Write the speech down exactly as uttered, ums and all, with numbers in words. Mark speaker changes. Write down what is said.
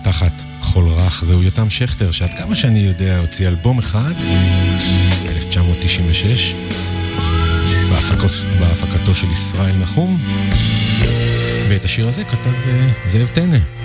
Speaker 1: תחת חול רך. זהו יותם שכטר, שעד כמה שאני יודע הוציא אלבום אחד ב-אלף תשע מאות תשעים ושש בהפקות, בהפקתו של ישראל נחום, ואת השיר הזה כתב uh, זאב טנא.